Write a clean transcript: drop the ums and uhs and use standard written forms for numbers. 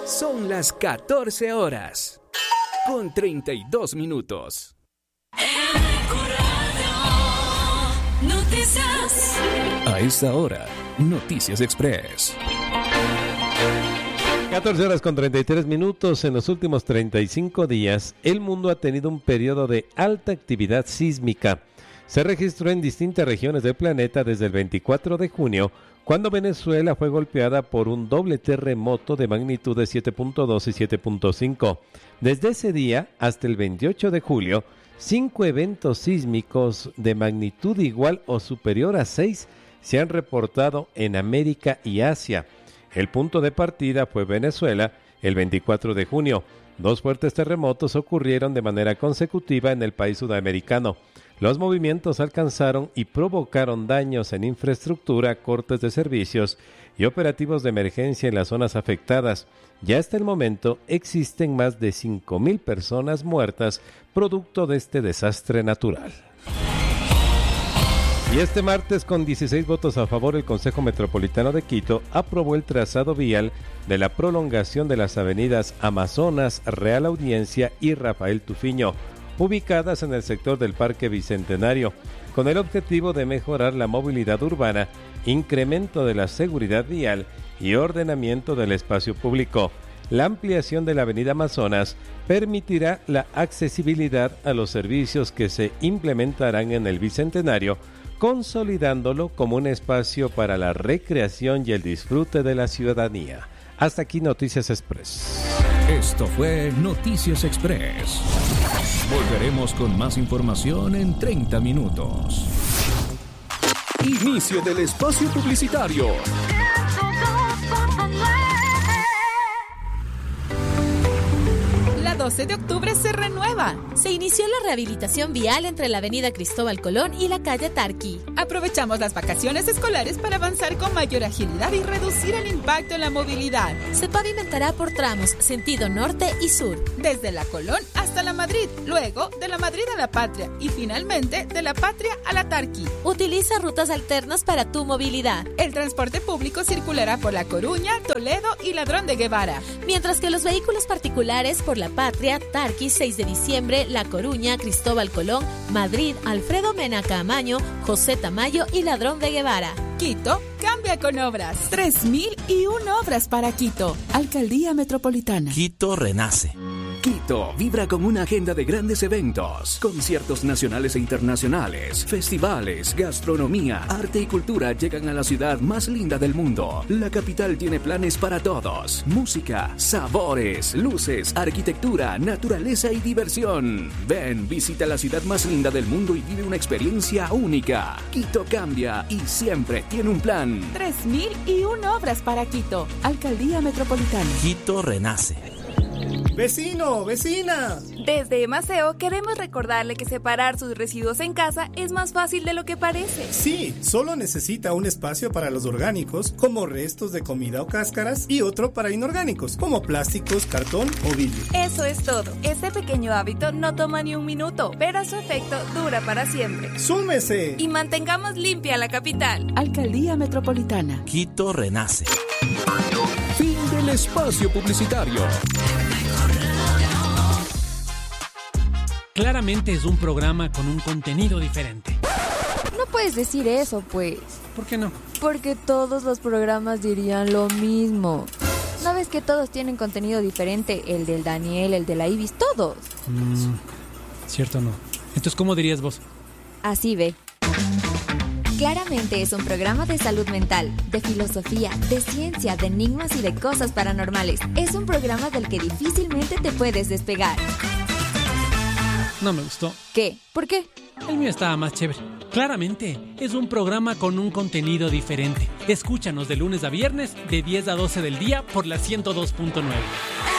Son las 14 horas, con 32 minutos. Noticias. A esta hora, Noticias Express. 14 horas con 33 minutos. En los últimos 35 días, el mundo ha tenido un periodo de alta actividad sísmica. Se registró en distintas regiones del planeta desde el 24 de junio, cuando Venezuela fue golpeada por un doble terremoto de magnitud de 7.2 y 7.5. Desde ese día hasta el 28 de julio, 5 eventos sísmicos de magnitud igual o superior a 6 se han reportado en América y Asia. El punto de partida fue Venezuela el 24 de junio. 2 fuertes terremotos ocurrieron de manera consecutiva en el país sudamericano. Los movimientos alcanzaron y provocaron daños en infraestructura, cortes de servicios y operativos de emergencia en las zonas afectadas. Ya hasta el momento existen más de 5,000 personas muertas producto de este desastre natural. Y este martes, con 16 votos a favor, el Consejo Metropolitano de Quito aprobó el trazado vial de la prolongación de las avenidas Amazonas, Real Audiencia y Rafael Tufiño, ubicadas en el sector del Parque Bicentenario, con el objetivo de mejorar la movilidad urbana, incremento de la seguridad vial y ordenamiento del espacio público. La ampliación de la avenida Amazonas permitirá la accesibilidad a los servicios que se implementarán en el Bicentenario, consolidándolo como un espacio para la recreación y el disfrute de la ciudadanía. Hasta aquí Noticias Express. Esto fue Noticias Express. Volveremos con más información en 30 minutos. Inicio del espacio publicitario. La 12 de octubre se renueva. Se inició la rehabilitación vial entre la avenida Cristóbal Colón y la calle Tarqui. Aprovechamos las vacaciones escolares para avanzar con mayor agilidad y reducir el impacto en la movilidad. Se pavimentará por tramos, sentido norte y sur. Desde la Colón hasta la Madrid, luego de la Madrid a la Patria y finalmente de la Patria a la Tarqui. Utiliza rutas alternas para tu movilidad. El transporte público circulará por La Coruña, Toledo y Ladrón de Guevara, mientras que los vehículos particulares por la Patria, Tarqui, 6 de diciembre, La Coruña, Cristóbal Colón, Madrid, Alfredo Mena Caamaño, José Tamayo y Ladrón de Guevara. Quito cambia con obras. 3,001 obras para Quito. Alcaldía Metropolitana. Quito renace. Quito vibra con una agenda de grandes eventos, conciertos nacionales e internacionales, festivales, gastronomía, arte y cultura llegan a la ciudad más linda del mundo. La capital tiene planes para todos: música, sabores, luces, arquitectura, naturaleza y diversión. Ven, visita la ciudad más linda del mundo y vive una experiencia única. Quito cambia y siempre tiene un plan. 3,001 obras para Quito. Alcaldía Metropolitana. Quito renace. ¡Vecino, vecina! Desde Emaceo queremos recordarle que separar sus residuos en casa es más fácil de lo que parece. Sí, solo necesita un espacio para los orgánicos, como restos de comida o cáscaras, y otro para inorgánicos, como plásticos, cartón o vidrio. Eso es todo. Este pequeño hábito no toma ni un minuto, pero su efecto dura para siempre. ¡Súmese! Y mantengamos limpia la capital. Alcaldía Metropolitana. Quito renace. Fin del espacio publicitario. Claramente es un programa con un contenido diferente. No puedes decir eso, pues. ¿Por qué no? Porque todos los programas dirían lo mismo. ¿No ves que todos tienen contenido diferente? El del Daniel, el de la Ibis, todos. Cierto no. Entonces, ¿cómo dirías vos? Así ve. Claramente es un programa de salud mental, de filosofía, de ciencia, de enigmas y de cosas paranormales. Es un programa del que difícilmente te puedes despegar. No me gustó. ¿Qué? ¿Por qué? El mío estaba más chévere. Claramente es un programa con un contenido diferente. Escúchanos de lunes a viernes de 10 a 12 del día por la 102.9.